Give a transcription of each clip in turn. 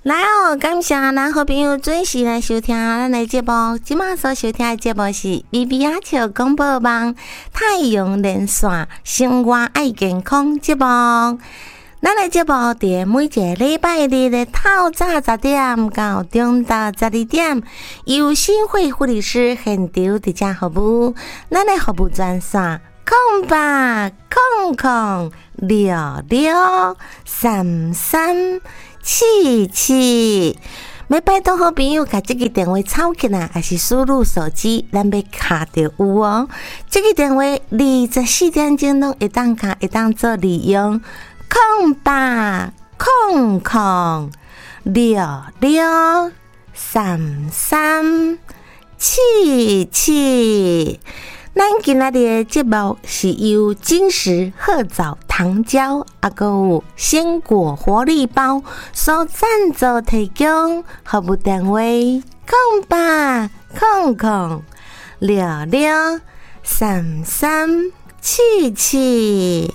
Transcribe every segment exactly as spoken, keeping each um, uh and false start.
来哦，感谢咱好朋友准时来收听咱的节目。今麦所收听的节目是 B B 阿笑广播网太阳连线生活爱健康节目。咱的节目伫每一个礼拜日的透早十点到中昼十二点，由新会护理师现场伫遮服务。咱的服务专线空八空空六六三三七七，要拜托好朋友把这个电话抄起来，还是输入手机，咱要卡到有哦。这个电话二十四点钟拢会当卡，会当做利用。空八空空六六三三七七。咱今仔日的节目是由金石褐藻糖胶啊，还有鲜果活力包所赞助提供。服务电话：空八空空六六三三七七。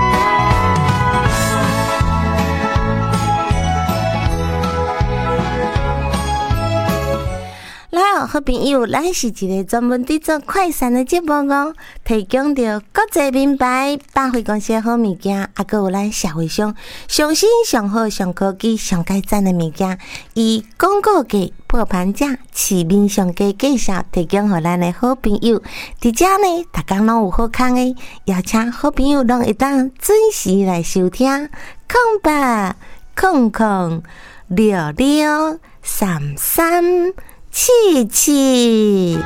来哦，好朋友，咱是一个专门伫做快闪的节目哦，提供着国际名牌百货公司的好物件，啊，还有咱社会上上新上好上科技上改赞的物件，以广告价破盘价市面上价介绍，提供给咱的好朋友。伫遮呢，大家拢有好康的，邀请好朋友拢会当准时来收听。空八空空六六三三。七七，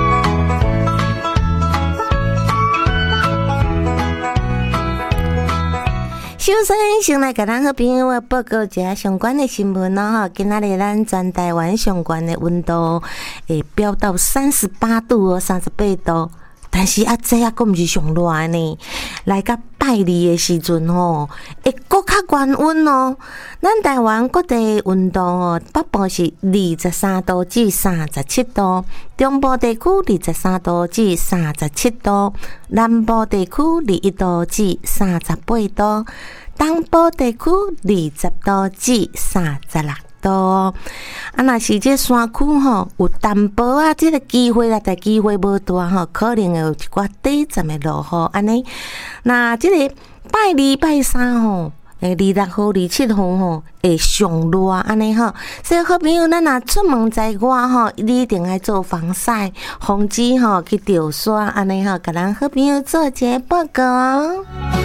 首先先来给咱好朋友报告一下相关的新闻咯吼。今仔日咱全台湾上悬的温度会飙到三十八度哦，三十八度。但是啊，这啊，佫毋是上热的呢。来到拜二的时阵吼，会佫较悬温哦。咱台湾各地温度哦，北部是二十三度至三十七度，中部地区二十三度至三十七度，南部地区二一度至三十八度，东部地区二十度至三十六度。啊，若是这山区吼有淡薄啊，这个机会啦，但机会无大吼，可能会有一寡短暂的落雨安尼。那这个拜二拜三吼，诶，二六号、二七号吼会上热安尼吼。所以好朋友，咱若出门在外吼，你一定要做防晒，防止吼去掉沙安尼吼。甲咱好朋友做一个报告哦。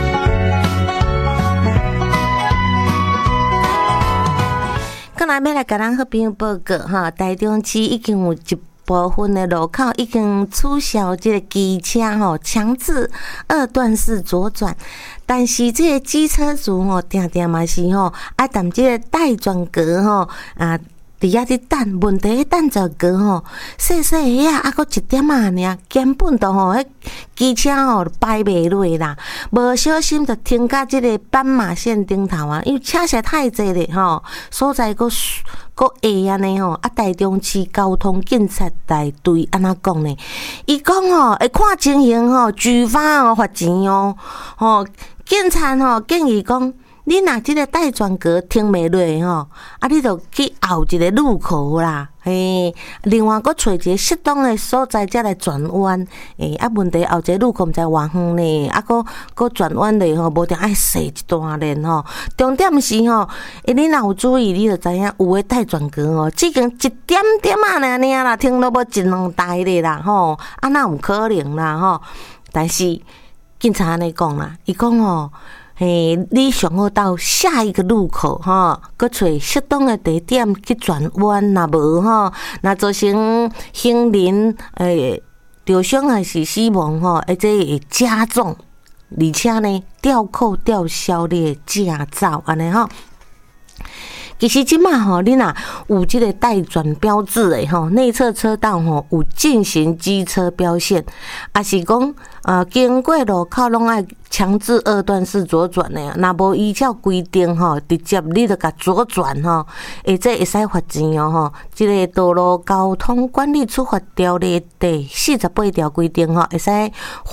过来要来甲咱好朋友报告哈，台中市已经有一部分的路口已经取消这个机车吼强制二段式左转，但是这个机车族吼定定嘛是吼爱踮这个待转格吼啊。伫遐伫等，问题迄等着个吼，细细个啊，啊，佫一点啊尔，根本都吼，迄机车吼摆袂落啦，无小心就停到即个斑马线顶头啊，因为车实太济咧吼，所在佫佫下安尼吼，啊，台中市交通警察大队安怎讲呢？伊讲吼，会看情形吼，举发哦罚钱哦，吼，警察吼建议讲。你若即个待转格停袂落吼，啊，你就去后一个路口啦，嘿，另外佫找一个适当的所在才来转弯，诶，啊，问题后一个路口毋知偌远呢，啊，佫佫转弯咧吼，无定爱踅一段咧吼。重点是吼，诶，你若有注意，你就知影有诶待转格哦，只经一点点啊尔尔啦，停到无一两台咧啦吼，啊，哪有可能啦吼？但是警察安尼讲啦，伊讲吼。嘿，你上好到下一个路口哈，佮找适当的地点去转弯，若无吼，若造成行人诶受伤还是死亡吼，而且会加重，而且呢吊扣吊销你的驾照安尼吼。其实即马吼，你若有即个待转标志诶吼，内侧车道吼有进行机车标线，也是讲呃经过路口拢爱强制二段式左转诶，若无依照规定吼，直接你就甲左转吼，或者会使罚钱哦吼。即个道路交通管理处罚条例第四十八条规定吼，会使罚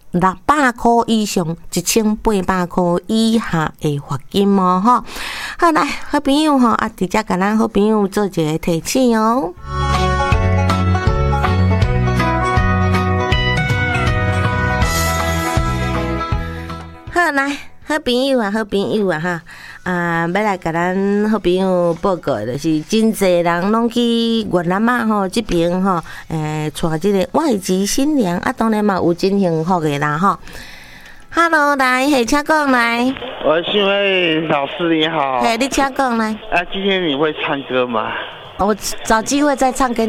六百块以上，一千八百块以下的罚金哦，吼。好来，好朋友吼，啊，直接甲咱好朋友做一个提醒哦。好来，好朋友啊，好朋友啊，哈。啊，要来甲咱好朋友报告的就是真侪人拢去越南啊吼这边吼，诶，带这个外籍新娘啊，当然嘛有真幸福的啦吼。Hello， 来，嘿，请讲来。 我是位老师你好。 嘿，你请讲来。 啊，今天你会唱歌吗？ 我找机会再唱给你。